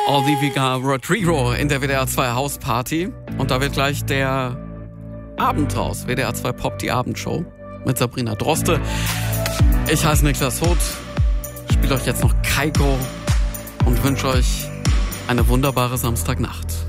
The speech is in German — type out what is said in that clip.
Olivia Rodrigo in der WDR 2 Hausparty. Und da wird gleich der Abend raus. WDR 2 Pop, die Abendshow mit Sabrina Droste. Ich heiße Niklas Hoth, spiele euch jetzt noch Kygo und wünsche euch eine wunderbare Samstagnacht.